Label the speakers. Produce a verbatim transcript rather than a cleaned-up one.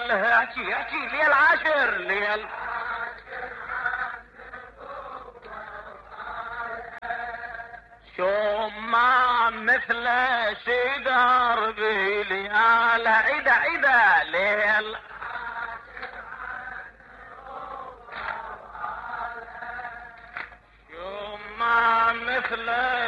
Speaker 1: ليل احكي احكي ليل عاشر ليل شو ما مثل شجر بليال عيدا عيدا ليل شو ما مثل